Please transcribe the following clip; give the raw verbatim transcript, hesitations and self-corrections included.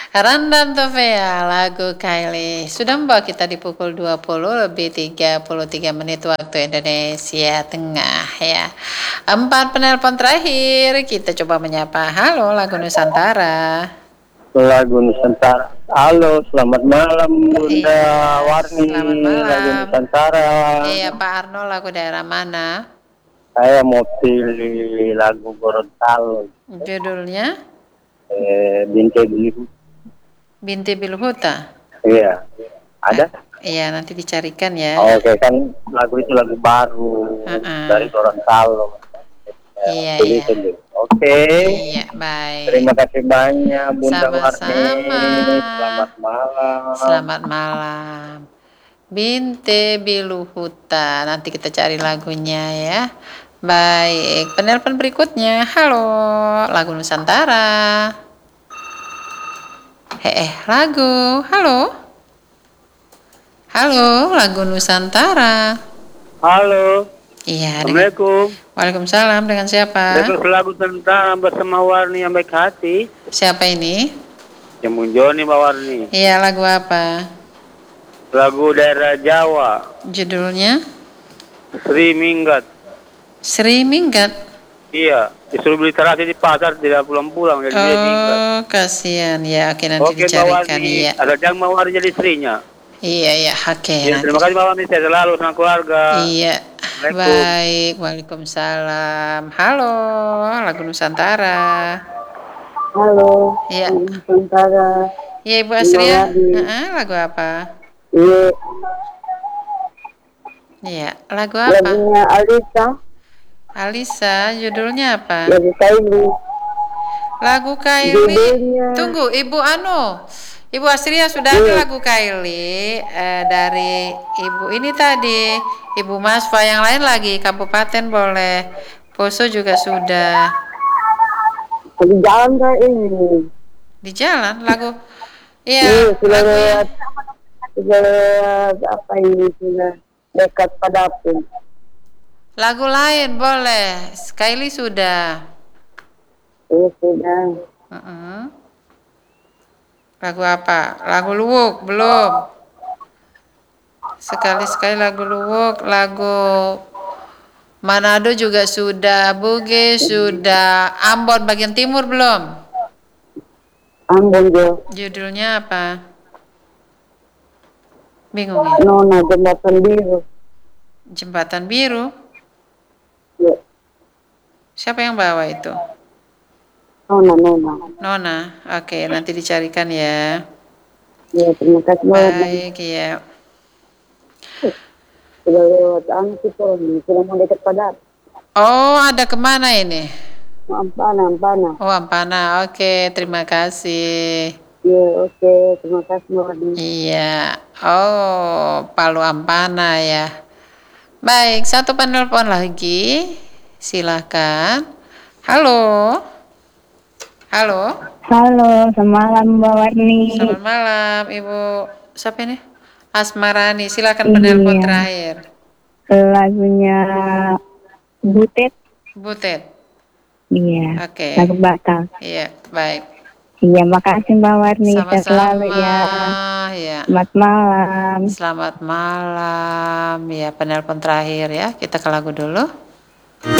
Randan Tovea, lagu Kylie. Sudah membawa kita di pukul dua puluh lebih tiga puluh tiga menit waktu Indonesia Tengah ya. Empat penelpon terakhir, kita coba menyapa. Halo, lagu Nusantara. Lagu Nusantara. Halo, selamat malam Bunda Iya, Warni. selamat malam. Lagu Nusantara. Iya, Pak Arno, lagu daerah mana? Saya mau pilih lagu Gorontalo. Judulnya? Eh, Binte Biru. Binti Bilhuta. Iya. Ada? Iya, nanti dicarikan ya. Oh, Oke, kan lagu itu lagu baru Uh-uh. dari Gorontalo. Iya, Pilih iya. itu. Oke. Iya, baik. Terima kasih banyak Bunda Sama-sama. Warni. Selamat malam. Selamat malam. Binte Biluhuta. Nanti kita cari lagunya ya. Baik, penelpon berikutnya. Halo, lagu Nusantara. Eh, eh, lagu. Halo. Halo, lagu Nusantara. Halo. Iya, dengan... Assalamualaikum. Waalaikumsalam, dengan siapa? Lagu lagu tentang bersama Warni yang baik hati. Siapa ini? Yang Munjoni Mbak Warni. Iya, lagu apa? Lagu daerah Jawa. Judulnya? Sri Minggat. Sri Minggat? Iya, disuruh beli terasi di pasar tidak pulang-pulang jadi dia minggat. Oh, kasihan ya. Oke, nanti Oke, dicarikan ya. Ada yang mau Warni jadi istrinya. Iya, iya, oke. Ya, Nanti. terima kasih Mbak Warni, saya selalu sama keluarga. Iya. Baik, Waalaikumsalam. Halo, lagu Nusantara. Halo, Iya. Nusantara. Iya, Ibu Asria. Uh-uh, lagu apa? Iya. Iya, lagu apa? Lagunya Alisa. Alisa, judulnya apa? Lagu Kylie. Lagu Kylie. Judulnya. Tunggu, Ibu Anu. Ibu Asria sudah ada lagu Kylie eh, dari Ibu ini tadi, Ibu Masfa. Yang lain lagi kabupaten boleh, Poso juga sudah. Di jalan kah ini? Di jalan lagu. Iya. Iya, sudah lagu lewat. Sudah lewat apa ini sudah dekat Padapun. Lagu lain boleh. Kylie sudah. Iya sudah. Uh-uh. Lagu apa? Lagu Luwuk belum. Sekali-sekali lagu Luwuk, lagu Manado juga sudah, Bugis sudah, Ambon bagian timur belum? Ambon juga. Judulnya apa? Bingung ya? Nona Jembatan Biru. Jembatan Biru? Ya. Siapa yang bawa itu? Nona, Nona. Nona, oke, nanti dicarikan ya. Ya, terima kasih banyak. Baik, ya. Sudah lewat anu kita, sudah mau dekat Padapun. Oh, ada kemana ini? Ampana, Ampana. Oh, Ampana. Oke, terima kasih. Iya, oke. Terima kasih, Warni. Iya. Oh, Palu Ampana ya. Baik, satu penelpon lagi. Silakan. Halo. Halo. Halo, selamat malam Mbak Warni. Selamat malam, Ibu. Siapa ini? Asmarani. Silakan penelpon Iya. terakhir. Lagunya Butet. Butet. Iya. Oke. Lagu Batal. Iya, baik. Iya, makasih Mbak Warni. Sehat Sama-sama selalu ya. ya. Selamat malam. Selamat malam. Ya, penelpon terakhir ya. Kita ke lagu dulu.